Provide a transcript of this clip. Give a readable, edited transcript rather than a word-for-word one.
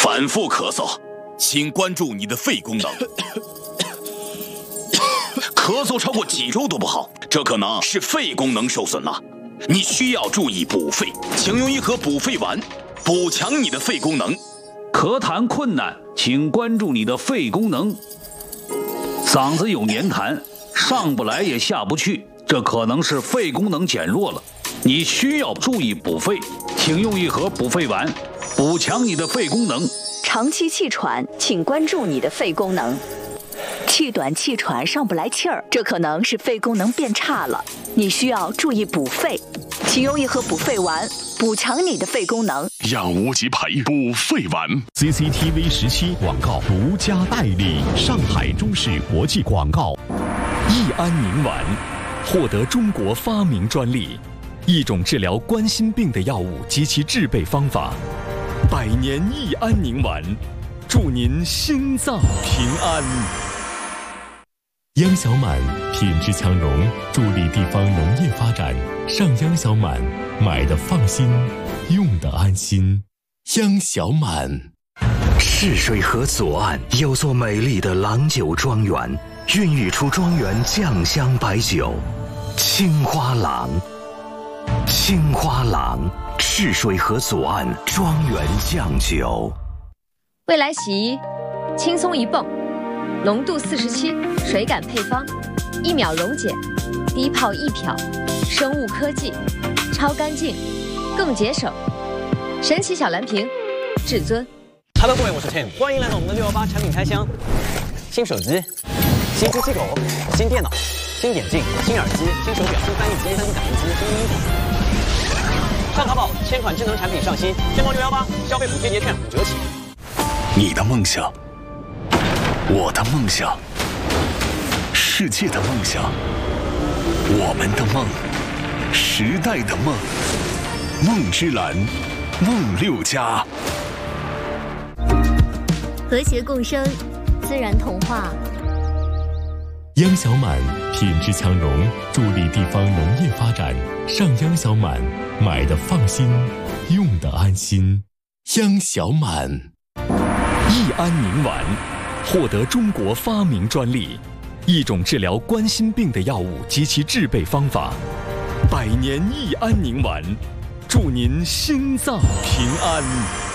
反复咳嗽，请关注你的肺功能。咳嗽超过几周都不好，这可能是肺功能受损了。你需要注意补肺，请用一盒补肺丸，补强你的肺功能。 咳痰困难，请关注你的肺功能。嗓子有黏痰，上不来也下不去，这可能是肺功能减弱了。你需要注意补肺，请用一盒补肺丸，补强你的肺功能。 长期气喘，请关注你的肺功能。气短气喘上不来气儿，这可能是肺功能变差了，你需要注意补肺，请用一盒补肺丸，补强你的肺功能。 养无极培补肺丸。 CCTV 17广告独家代理，上海中视国际广告。益安宁丸获得中国发明专利，一种治疗冠心病的药物及其制备方法。百年益安宁丸，祝您心脏平安。 央小满品质强融，助力地方农业发展。上央小满，买的放心，用的安心。央小满。 泗水河左岸有座美丽的郎酒庄园，孕育出庄园酱香白酒青花郎。青花郎，泗水河左岸庄园酱酒。 未来洗衣，轻松一泵，浓度47，水感配方，1秒溶解，低泡易漂，生物科技，超干净，更节省。神奇小蓝瓶，至尊。 Hello， 各位，我是 Tim， 欢迎来到我们的618产品开箱。新手机、新出气口、新电脑、新眼镜、新耳机、新手表、新翻译机、3D 打印机、新衣服。上淘宝，1000款智能产品上新，天猫618消费补贴节券5折起。 你的梦想，我的梦想，世界的梦想，我们的梦，时代的梦，梦之蓝，梦6家。 和谐共生，自然童话。 央小满品质强融，助力地方农业发展。上央小满，买的放心，用的安心。央小满。 益安宁丸获得中国发明专利，一种治疗冠心病的药物及其制备方法。百年益安宁丸，祝您心脏平安。